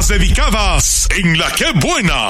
las dedicadas en La Qué Buena.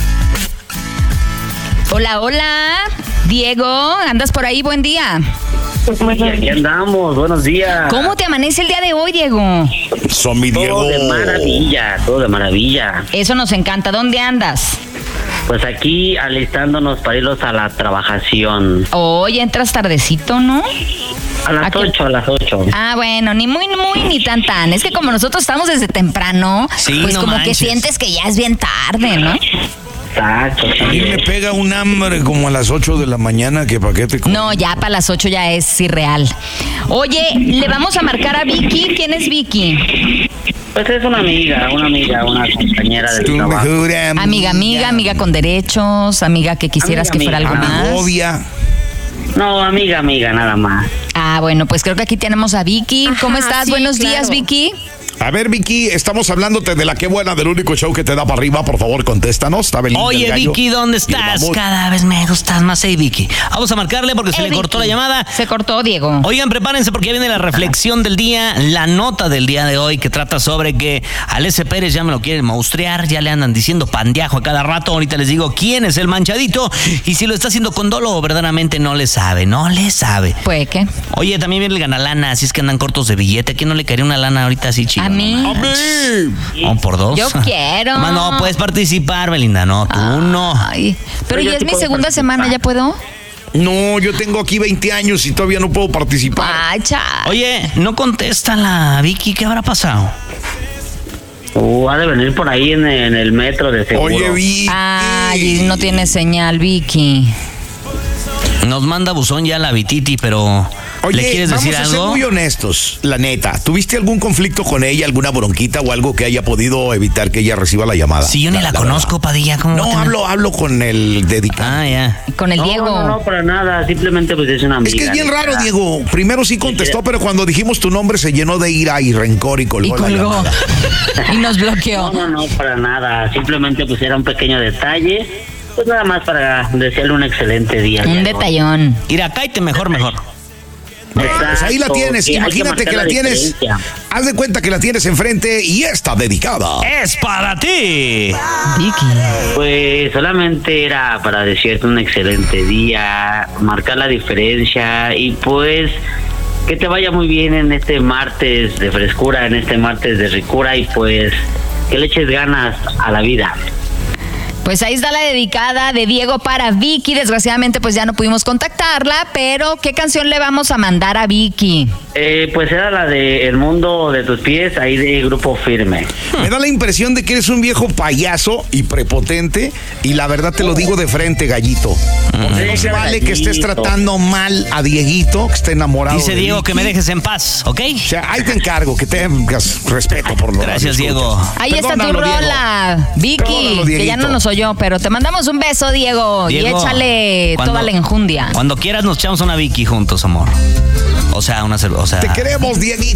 Hola, hola. Diego, ¿andas por ahí? Buen día. Sí, aquí andamos, buenos días. ¿Cómo te amanece el día de hoy, Diego? Son mi Diego. Todo de maravilla, todo de maravilla. Eso nos encanta. ¿Dónde andas? Pues aquí alistándonos para irnos a la trabajación. Hoy entras tardecito, ¿no? A las 8, a las 8. Ah, bueno, ni muy, ni tan. Es que como nosotros estamos desde temprano, Sí, pues no como manches. que sientes que ya es bien tarde, ¿no? Exacto. A mí me pega un hambre como a las 8 de la mañana que pa' qué te comes. No, ya para las 8 ya es irreal. Oye, le vamos a marcar a Vicky. ¿Quién es Vicky? Pues es una compañera del Tu trabajo. mejor Amiga con derechos, amiga que quisieras Amiga, que fuera algo más. amigovia. No, amiga, nada más. Ah, bueno, pues creo que aquí tenemos a Vicky. ¿Cómo Ajá, estás? sí, Buenos claro. días, Vicky. A ver, Vicky, estamos hablándote de La Qué Buena, del único show que te da para arriba. Por favor, contéstanos. Está Belinda, Oye, el gallo, Vicky, ¿dónde y el estás? mamut. Cada vez me gustas más, Vicky. Vamos a marcarle porque se le cortó la llamada. Se cortó, Diego. Oigan, prepárense porque ya viene la reflexión del día, la nota del día de hoy que trata sobre que al S. Pérez ya me lo quieren monstruar, ya le andan diciendo pandeajo a cada rato. Ahorita les digo quién es el manchadito y si lo está haciendo con dolo o verdaderamente no le sabe. Pues, ¿qué? Oye, también viene el ganalana, así es que andan cortos de billete. ¿A quién no le caería una lana ahorita así chido? A mí. No manches. Vamos por dos. Yo quiero. Más no, puedes participar, Belinda. No, tú no. Ay, pero Yo ya es sí mi puedo segunda participar. semana, ¿ya puedo? No, yo tengo aquí 20 años y todavía no puedo participar. Ay, cha. Oye, no contesta la Vicky, ¿qué habrá pasado? Ha de venir por ahí en el metro de seguro. Oye, Vicky. Ay, no tiene señal, Vicky. Nos manda buzón ya la Vititi, pero Oye, ¿le quieres vamos decir a ser algo? muy honestos, la neta. ¿Tuviste algún conflicto con ella, alguna bronquita o algo que haya podido evitar que ella reciba la llamada? Si yo ni la conozco, Padilla, ¿cómo va a No, tener? hablo con el dedicado. Ah, ya. Con el Diego. No, para nada. Simplemente pues es una amiga. Es que es bien neta. raro, Diego. Primero sí contestó, pero cuando dijimos tu nombre se llenó de ira y rencor y colgó, Y la colgó. llamada. Y nos bloqueó. No, para nada. Simplemente pues era un pequeño detalle. Pues nada más para desearle un excelente día. Un detallón. Mira, cállate mejor. Pues ahí la tienes. Sí, hay Imagínate que marcar la tienes. diferencia. Haz de cuenta que la tienes enfrente y está dedicada. ¡Es para ti! Vicky. Pues solamente era para desearte un excelente día, marcar la diferencia y pues que te vaya muy bien en este martes de frescura, en este martes de ricura y pues que le eches ganas a la vida. Pues ahí está la dedicada de Diego para Vicky. Desgraciadamente pues ya no pudimos contactarla, pero ¿qué canción le vamos a mandar a Vicky? Pues era la de El Mundo de Tus Pies, ahí de Grupo Firme. Me da la impresión de que eres un viejo payaso y prepotente y la verdad te lo digo de frente, gallito. Porque no se vale que estés tratando mal a Dieguito, que esté enamorado Dice de Diego Vicky. que me dejes en paz, ¿ok? O sea, ahí te encargo, que tengas respeto por lo Gracias, Diego. Ahí está tu Perdónalo, Diego. rola, Vicky, Perdónalo, que ya Dieguito. no nos oyó, pero te mandamos un beso, Diego, y Diego, échale cuando- toda la enjundia. Cuando quieras nos echamos una Vicky juntos, amor. O sea, una cerveza. Te queremos, Dieguito.